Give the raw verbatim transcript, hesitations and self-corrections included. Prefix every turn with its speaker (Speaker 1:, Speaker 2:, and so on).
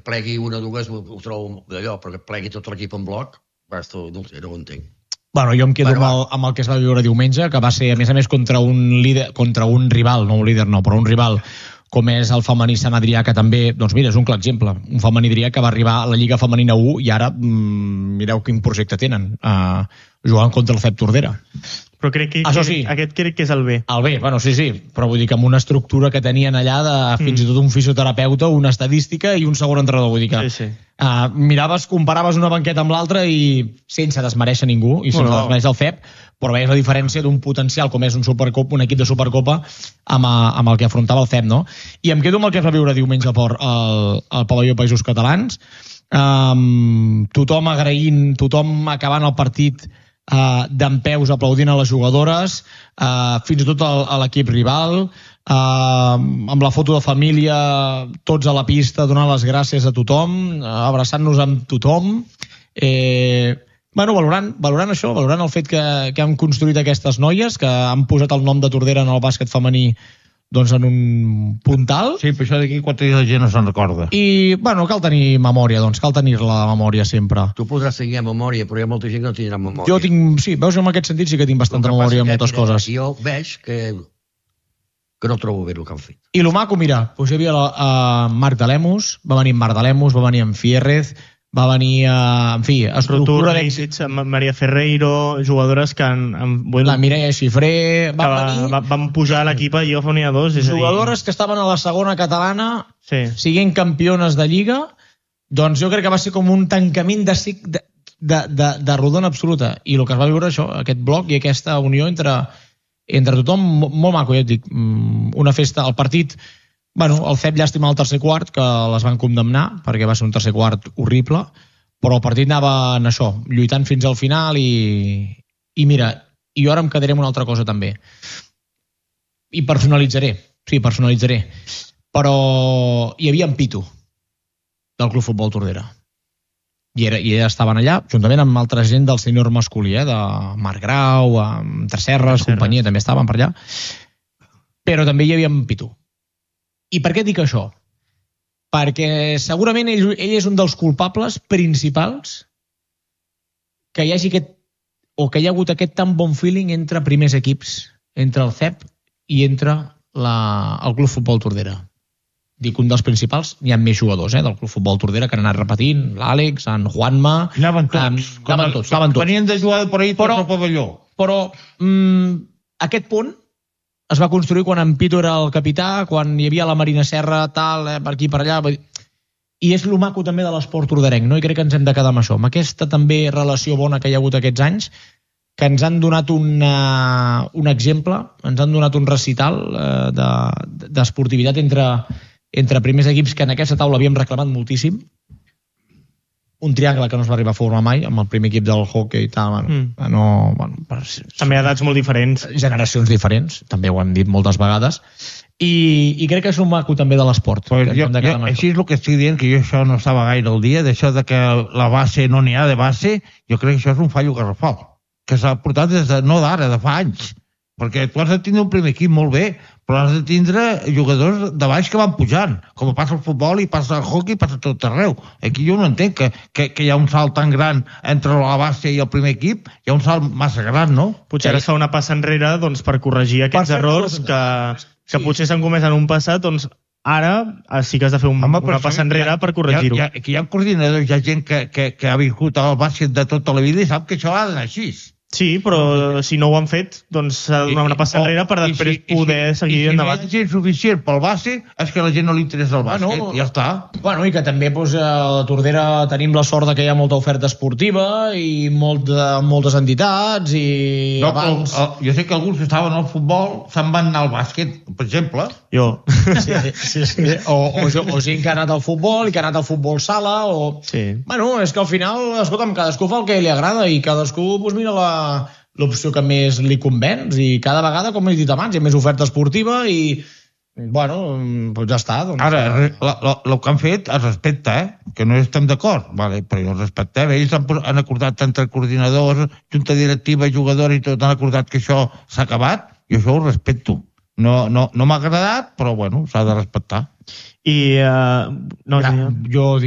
Speaker 1: plegui una o dues ho, ho trobo d'allò, però que plegui tot l'equip en bloc, esto, no sé, no ho entenc.
Speaker 2: Bueno, jo em quedo
Speaker 1: bueno,
Speaker 2: amb, el, amb el que es va viure diumenge, que va ser, a més a més, contra un líder, contra un rival, no un líder no, però un rival com és el femení Sant Adrià, que també, doncs mira, és un clar exemple, un femení Adrià que va arribar a la Lliga Femenina u i ara mmm, mireu quin projecte tenen, uh, jugant contra el C E P Tordera.
Speaker 3: Però crec que,
Speaker 2: Això
Speaker 3: que
Speaker 2: sí,
Speaker 3: aquest crec que és el B.
Speaker 2: El B, bueno, sí, sí, però vull dir que amb una estructura que tenien allà de fins mm. i tot un fisioterapeuta, una estadística i un segon entrenador, vull dir que
Speaker 3: sí, sí.
Speaker 2: Uh, miraves, comparaves una banqueta amb l'altra i sense desmereixer ningú i sense
Speaker 3: no.
Speaker 2: desmereixer el C E P, però veies la diferència d'un potencial com és un Supercopa, un equip de Supercopa amb, a, amb el que afrontava el C E P, no? I em quedo amb el que es va viure diumenge al, al Pavelló Països Catalans, um, tothom agraint, tothom acabant el partit Uh, d'empeus aplaudint a les jugadores, uh, fins i tot a l'equip rival, uh, amb la foto de família, tots a la pista, donant les gràcies a tothom, uh, abraçant-nos amb tothom, eh, bueno, valorant, valorant això, valorant el fet que, que han construït aquestes noies, que han posat el nom de Tordera en el bàsquet femení doncs en un puntal.
Speaker 4: Sí, però això d'aquí quatre dies la gent no se'n recorda.
Speaker 2: I, bueno, cal tenir memòria, doncs, cal tenir-la la memòria sempre.
Speaker 1: Tu podràs tenir memòria, però hi ha molta gent que no tindrà memòria.
Speaker 2: Jo tinc, sí, veus, en aquest sentit sí que tinc bastanta memòria en moltes coses.
Speaker 1: Jo veig que, que no trobo bé el que han fet.
Speaker 2: I lo maco, mira, doncs hi havia la, uh, Marc de Lemus, va venir Marc de Lemus, va venir en Fierrez, va venir, uh, en fi, estructura d'èxits.
Speaker 3: Maria Ferreiro, jugadores que han... han
Speaker 2: bueno, la Mireia Xifré...
Speaker 3: Va, venir, va, van pujar a l'equip a Lliga Femenina dos. És
Speaker 2: jugadores que estaven a la segona catalana,
Speaker 3: sí.
Speaker 2: siguent campiones de Lliga, doncs jo crec que va ser com un tancament de, de, de, de, de rodona absoluta. I el que es va viure això, aquest bloc i aquesta unió entre, entre tothom, molt maco, ja et dic. Una festa, el partit... Bueno, el C E P llàstima al tercer quart, que les van condemnar, perquè va ser un tercer quart horrible, però el partit anava en això, lluitant fins al final i, i mira, i jo ara em quedaré amb una altra cosa també. I personalitzaré, sí, personalitzaré. Però hi havia en Pitu, del Club Futbol Tordera. I, era, i estaven allà, juntament amb altra gent del sènior masculí, eh, de Marc Grau, amb Tresserres, companyia, també estaven per allà. Però també hi havia en Pitu. I per què dic això? Perquè segurament ell, ell és un dels culpables principals que hi hagi aquest, o que hi ha hagut aquest tan bon feeling entre primers equips, entre el C E P i entre la, el Club Futbol Tordera. Dic un dels principals, n'hi ha més jugadors eh, del Club Futbol Tordera que han anat repetint, l'Àlex, en Juanma...
Speaker 4: Anaven tots.
Speaker 2: Um, anaven tots, anaven tots.
Speaker 4: Venien de jugar per ahir tot el pavelló.
Speaker 2: Però mm, aquest punt es va construir quan en Pitu era el capità, quan hi havia la Marina Serra, tal, eh, per aquí, per allà. I és lo maco també de l'esport torderenc, no? I crec que ens hem de quedar amb això, amb aquesta també relació bona que hi ha hagut aquests anys, que ens han donat una, un exemple, ens han donat un recital eh, d'esportivitat de, entre, entre primers equips que en aquesta taula havíem reclamat moltíssim. Un triangle que no es va arribar a formar mai amb el primer equip del hockey i tal, bueno, mm. no, bueno, per...
Speaker 3: també edats molt diferents,
Speaker 2: generacions diferents, també ho hem dit moltes vegades, i, i crec que és un maco també de l'esport.
Speaker 4: Pues jo, jo, així és el que estic dient, que jo això no estava gaire al dia, d'això de que la base no n'hi ha de base, jo crec que això és un fallo garrafal, que s'ha portat des de, no d'ara, de fa anys, perquè tu has de tindre un primer equip molt bé, però has de tindre jugadors de baix que van pujant, com passa al futbol i passa al hockey i passa tot arreu. Aquí jo no entenc que, que, que hi ha un salt tan gran entre la base i el primer equip, hi ha un salt massa gran, no?
Speaker 3: Potser ara es fa una passa enrere doncs, per corregir aquests per errors que, que sí. potser s'han comès en un passat, doncs ara sí que has de fer un, Home, una passa enrere ha, per corregir-ho.
Speaker 4: Hi ha, hi ha coordinadors, hi ha gent que, que, que ha viscut al bàsquet de tota la vida i sap que això ha d'anar així.
Speaker 3: Sí, però si no ho han fet, doncs s'ha de donar una passa enrere per després si, poder
Speaker 4: si,
Speaker 3: seguir
Speaker 4: i si
Speaker 3: endavant.
Speaker 4: I si no hi ha gent suficient pel base, és que a la gent no li interessa el bàsquet, bueno, ja està.
Speaker 2: Bueno, i que també doncs, a la Tordera tenim la sort que hi ha molta oferta esportiva i molt de, moltes entitats i
Speaker 4: no,
Speaker 2: abans...
Speaker 4: Però, jo sé que alguns que estaven al futbol se'n van anar al bàsquet, per exemple.
Speaker 3: Jo.
Speaker 2: Sí, sí, sí. O, o, o gent que ha anat al futbol i que ha anat al futbol sala o...
Speaker 3: Sí.
Speaker 2: Bueno, és que al final, escolta'm, cadascú fa el que li agrada i cadascú doncs, mira la... l'opció que més li convenç i cada vegada, com he dit abans, hi ha més oferta esportiva i, bueno, doncs ja està. Doncs...
Speaker 4: Ara, el que han fet es respecta, eh? Que no estem d'acord, vale, però el respectem. Ells han, han acordat entre coordinadors, junta directiva, jugadors i tot, han acordat que això s'ha acabat i això ho respecto. No, no, no m'ha agradat, però bueno, s'ha de respectar.
Speaker 3: I, uh, no,
Speaker 2: ja, jo dic